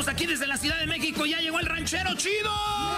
Estamos aquí desde la Ciudad de México. Ya llegó el ranchero chido.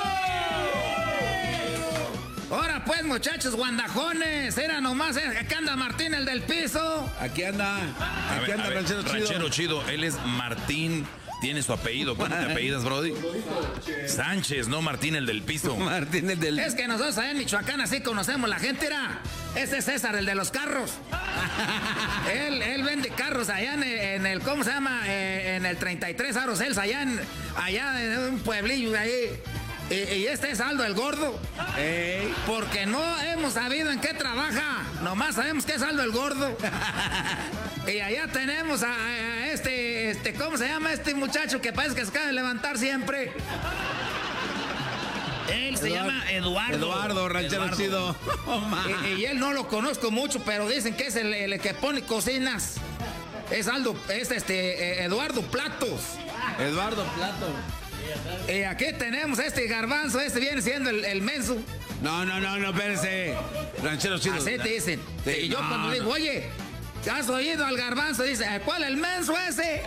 Ahora pues, muchachos guandajones, era nomás, acá anda Martín, el del piso. Aquí anda el ranchero chido. Ranchero chido, él es Martín, tiene su apellido. ¿Cómo te apellidas, Brody? Sánchez, no Martín, el del piso. Martín, el del... Es que nosotros allá en Michoacán así conocemos la gente, era. Este es César, el de los carros. él vende carros allá en el, ¿cómo se llama? En el 33 Aros Elsa, allá en un pueblillo de ahí. Y este es Aldo el Gordo. Porque no hemos sabido en qué trabaja. Nomás sabemos que es Aldo el Gordo. Y allá tenemos a este, ¿cómo se llama este muchacho que parece que se acaba de levantar siempre? Él se llama Eduardo. Eduardo, ranchero chido. Y él no lo conozco mucho, pero dicen que es el que pone cocinas. Es Aldo, Eduardo Platos. Eduardo Platos. Y aquí tenemos este garbanzo, viene siendo el menso. No, espérese. Ranchero chido. Así te dicen. Sí, y yo cuando digo, oye, ¿has oído al garbanzo? Dice, ¿cuál el menso ese?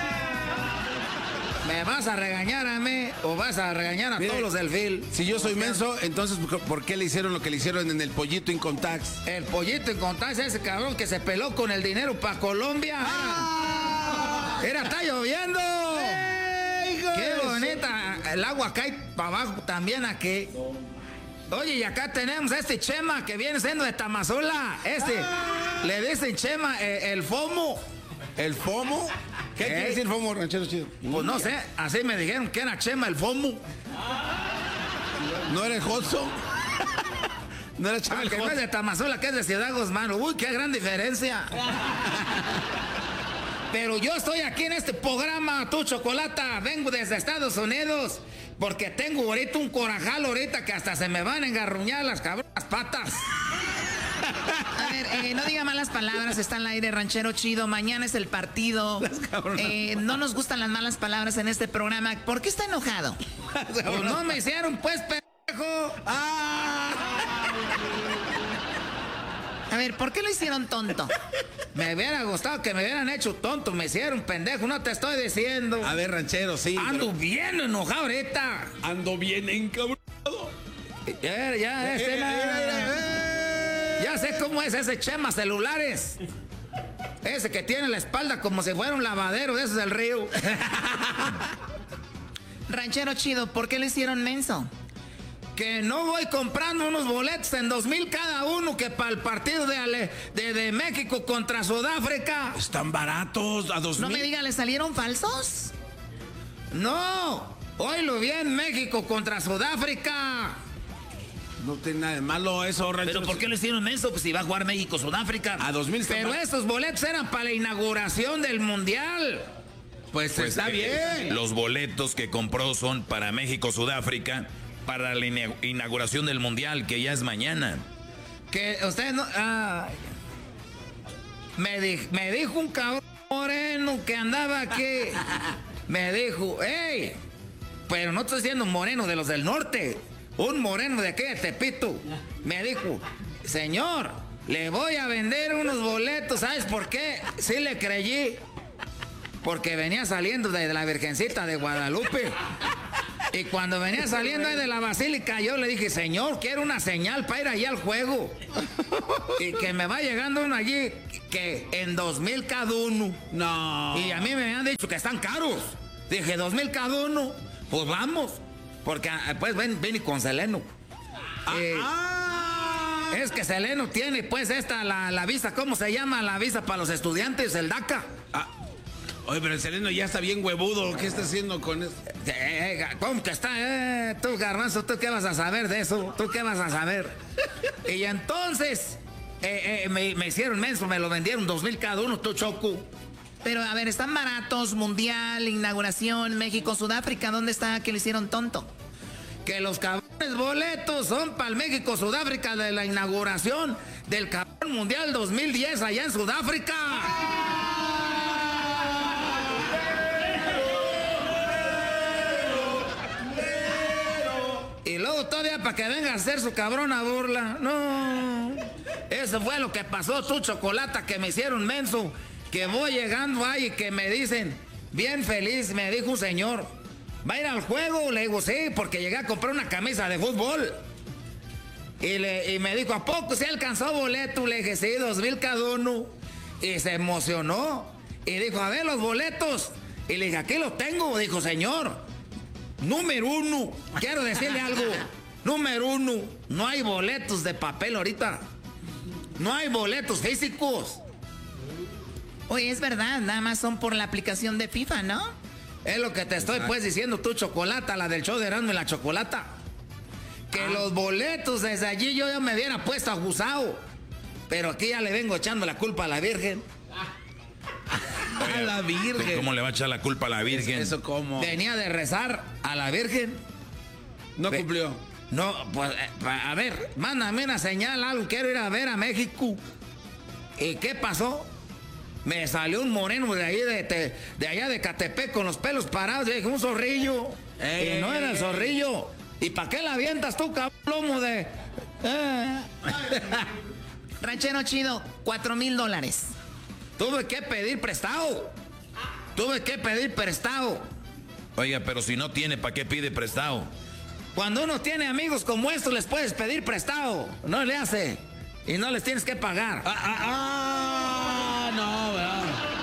¿Me vas a regañar a mí o vas a regañar a todos los del fil? Si yo soy menso, entonces ¿por qué le hicieron lo que le hicieron en el Pollito Incontax? El Pollito Incontax, ese cabrón que se peló con el dinero para Colombia. Está lloviendo. Qué bonita. El agua cae para abajo también aquí. Oye, y acá tenemos a este Chema que viene siendo de Tamazula. Le dicen Chema el FOMO. ¿El FOMO? ¿Qué quiere decir FOMO, ranchero chido? Pues no sé, así me dijeron que era Chema el FOMO. ¿No era el Hudson? ¿No era Chema el que no es de Tamazula, que es de Ciudad Guzmán. Uy, qué gran diferencia. Pero yo estoy aquí en este programa, tu chocolata. Vengo desde Estados Unidos porque tengo ahorita un corajal ahorita que hasta se me van a engarruñar las cabronas patas. A ver, no diga malas palabras, está al aire, ranchero chido. Mañana es el partido. No nos gustan las malas palabras en este programa. ¿Por qué está enojado? Pues no me hicieron, pues, pendejo. A ver, ¿por qué lo hicieron tonto? Me hubiera gustado que me hubieran hecho tonto. Me hicieron pendejo, no te estoy diciendo. A ver, ranchero, sí. Ando bien enojado ahorita. Ando bien encabronado. Ya sé cómo es ese Chema Celulares. Ese que tiene la espalda como si fuera un lavadero de esos del río. Ranchero chido, ¿por qué le hicieron menso? Que no voy comprando unos boletos en 2,000 cada uno que para el partido de México contra Sudáfrica. Están baratos, a 2,000. No me diga, ¿le salieron falsos? No, hoy lo vi en México contra Sudáfrica. No tiene nada de malo eso, ranchero. ¿Pero por qué le hicieron menso? Pues si va a jugar México-Sudáfrica. A 2,000. Pero esos boletos eran para la inauguración del Mundial. Pues está bien. Los boletos que compró son para México-Sudáfrica, para la inauguración del Mundial, que ya es mañana. Que usted no... Me dijo un cabrón moreno que andaba aquí. Me dijo, hey, pero no estoy siendo un moreno de los del norte. Un moreno de aquí de Tepito. Me dijo, señor, le voy a vender unos boletos. ¿Sabes por qué? Sí le creí. Porque venía saliendo de la Virgencita de Guadalupe. Y cuando venía saliendo ahí de la basílica, yo le dije, señor, quiero una señal para ir allí al juego. Y que me va llegando uno allí que en 2,000 cada uno. No. Y a mí me habían dicho que están caros. Dije, 2,000 cada uno. Pues vamos. Porque pues ven con Seleno. Es que Seleno tiene pues la visa, ¿cómo se llama? La visa para los estudiantes, el DACA. Oye, pero el Seleno ya está bien huevudo. ¿Qué está haciendo con eso? ¿Cómo que está? Tú, garbanzo, ¿tú qué vas a saber de eso? ¿Tú qué vas a saber? Y entonces me hicieron menso, me lo vendieron 2,000 cada uno, tú, Choco. Pero a ver, están baratos, Mundial, inauguración, México, Sudáfrica, ¿dónde está que le hicieron tonto? Que los cabrones boletos son para el México, Sudáfrica de la inauguración del cabrón Mundial 2010 allá en Sudáfrica. Y luego todavía para que venga a hacer su cabrona burla. No. Eso fue lo que pasó, tu chocolata, que me hicieron menso. Que voy llegando ahí y que me dicen, bien feliz, me dijo un señor, ¿va a ir al juego? Le digo, sí, porque llegué a comprar una camisa de fútbol. Y me dijo, ¿a poco se alcanzó boleto? Le dije, sí, 2,000 cada uno. Y se emocionó. Y dijo, a ver los boletos. Y le dije, aquí los tengo. Dijo, señor, número 1, quiero decirle algo. Número 1, no hay boletos de papel ahorita. No hay boletos físicos. Oye, es verdad, nada más son por la aplicación de FIFA, ¿no? Es lo que te estoy pues diciendo tú, Chocolata, la del show de Erasmo y la Chocolata. Que los boletos desde allí yo ya me hubiera puesto abusado. Pero aquí ya le vengo echando la culpa a la Virgen. A la Virgen. ¿Cómo le va a echar la culpa a la Virgen? ¿Eso cómo? Venía de rezar a la Virgen. No cumplió. No, pues, a ver, mándame una señal, algo, quiero ir a ver a México. ¿Y qué pasó? Me salió un moreno de ahí, de allá de Catepec, con los pelos parados, dije, un zorrillo. Y no era el zorrillo. ¿Y para qué la avientas tú, cabrón, de...? Ranchero chido, $4,000. Tuve que pedir prestado. Oiga, pero si no tiene, ¿para qué pide prestado? Cuando uno tiene amigos como estos, les puedes pedir prestado. No le hace. Y no les tienes que pagar. No, ¿verdad?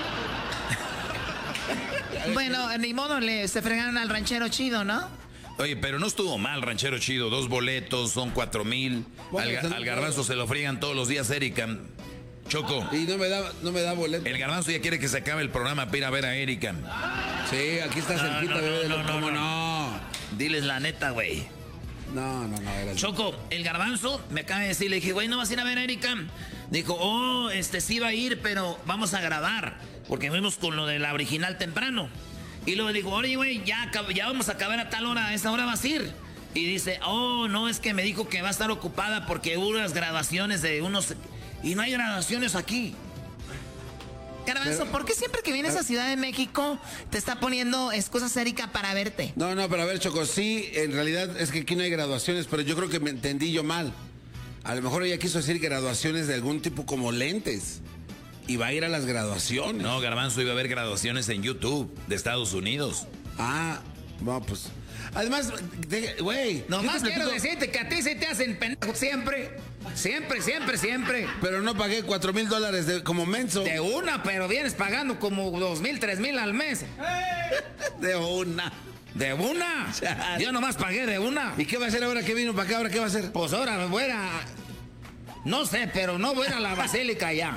Bueno, ni modo, se fregaron al ranchero chido, ¿no? Oye, pero no estuvo mal, ranchero chido. 2 boletos, son 4,000. Al garbanzo se lo friegan todos los días, Erika. Choco. Y no me da boleto. El garbanzo ya quiere que se acabe el programa para ir a ver a Erika. Sí, aquí está cerquita, bebé. ¿Cómo no? Diles la neta, güey. No. Choco, el garbanzo me acaba de decir, le dije, güey, ¿no vas a ir a ver a Erika? Dijo, sí va a ir, pero vamos a grabar. Porque fuimos con lo de la original temprano. Y luego dijo, oye, güey, ya vamos a acabar a tal hora, a esa hora vas a ir. Y dice, no, es que me dijo que va a estar ocupada porque hubo unas graduaciones de unos... Y no hay graduaciones aquí. Garbanzo, ¿por qué siempre que vienes a Ciudad de México te está poniendo excusas Erika para verte? No, pero a ver, Choco, sí, en realidad es que aquí no hay graduaciones, pero yo creo que me entendí yo mal. A lo mejor ella quiso decir graduaciones de algún tipo como lentes. Y va a ir a las graduaciones. No, garbanzo, iba a haber graduaciones en YouTube de Estados Unidos. No, pues... Además, güey... Nomás quiero decirte que a ti se te hacen pendejos siempre. Siempre. Pero no pagué $4,000 como menso. De una, pero vienes pagando como 2,000, 3,000 al mes. De una. ¿De una? Yo nomás pagué de una. ¿Y qué va a hacer ahora que vino para acá? ¿Ahora qué va a hacer? Pues ahora voy a... No sé, pero no voy a la basílica ya.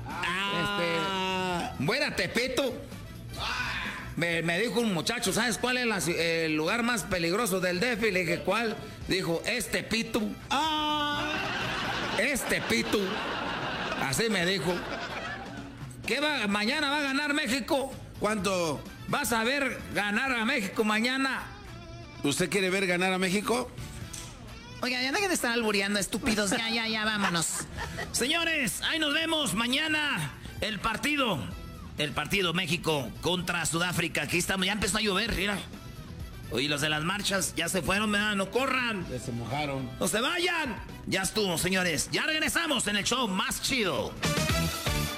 Voy a Tepito. Me dijo un muchacho, ¿sabes cuál es el lugar más peligroso del DF? Y le dije, ¿cuál? Dijo, Tepito. Tepito. Así me dijo. ¿Mañana va a ganar México? ¿Cuánto? ¿Vas a ver ganar a México mañana? ¿Usted quiere ver ganar a México? Oiga, ya dejen de estar albureando, estúpidos. Ya, vámonos. Señores, ahí nos vemos mañana. El partido México contra Sudáfrica. Aquí estamos, ya empezó a llover, mira. Oye, los de las marchas ya se fueron, ¿verdad? No corran. Ya se mojaron. No se vayan. Ya estuvo, señores. Ya regresamos en el show más chido.